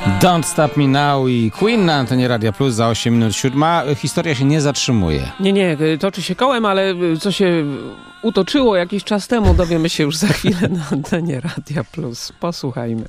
Don't Stop Me Now i Queen na antenie Radia Plus za 8 minut 7. Historia się nie zatrzymuje. Nie, toczy się kołem, ale co się utoczyło jakiś czas temu, dowiemy się już za chwilę na antenie Radia Plus. Posłuchajmy.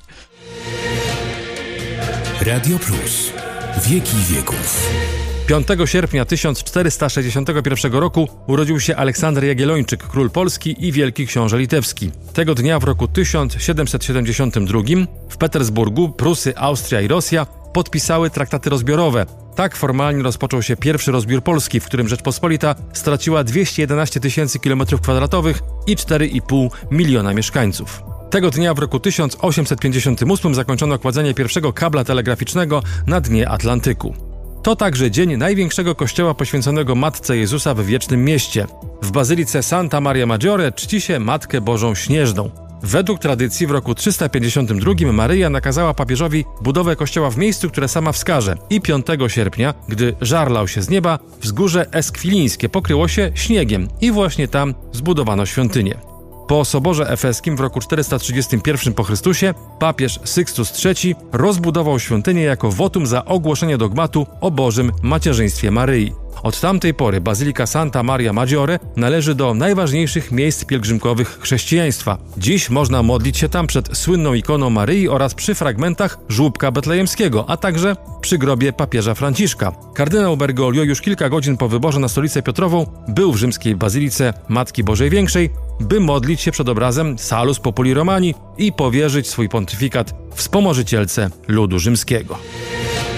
Radio Plus. Wieki wieków. 5 sierpnia 1461 roku urodził się Aleksander Jagiellończyk, król Polski i wielki książę litewski. Tego dnia w roku 1772 w Petersburgu Prusy, Austria i Rosja podpisały traktaty rozbiorowe. Tak formalnie rozpoczął się pierwszy rozbiór Polski, w którym Rzeczpospolita straciła 211 tysięcy km² i 4,5 miliona mieszkańców. Tego dnia w roku 1858 zakończono kładzenie pierwszego kabla telegraficznego na dnie Atlantyku. To także dzień największego kościoła poświęconego Matce Jezusa w Wiecznym Mieście. W bazylice Santa Maria Maggiore czci się Matkę Bożą Śnieżną. Według tradycji w roku 352 Maryja nakazała papieżowi budowę kościoła w miejscu, które sama wskaże i 5 sierpnia, gdy żar lał się z nieba, wzgórze Eskwilińskie pokryło się śniegiem i właśnie tam zbudowano świątynię. Po Soborze Efeskim w roku 431 po Chrystusie papież Sykstus III rozbudował świątynię jako wotum za ogłoszenie dogmatu o Bożym macierzyństwie Maryi. Od tamtej pory bazylika Santa Maria Maggiore należy do najważniejszych miejsc pielgrzymkowych chrześcijaństwa. Dziś można modlić się tam przed słynną ikoną Maryi oraz przy fragmentach żłóbka betlejemskiego, a także przy grobie papieża Franciszka. Kardynał Bergoglio już kilka godzin po wyborze na stolicę Piotrową był w rzymskiej bazylice Matki Bożej Większej, by modlić się przed obrazem Salus Populi Romani i powierzyć swój pontyfikat wspomożycielce ludu rzymskiego.